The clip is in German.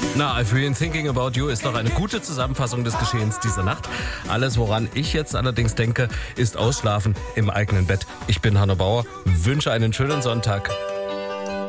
Na, I've been thinking about you ist doch eine gute Zusammenfassung des Geschehens dieser Nacht. Alles, woran ich jetzt allerdings denke, ist Ausschlafen im eigenen Bett. Ich bin Hanno Bauer, wünsche einen schönen Sonntag.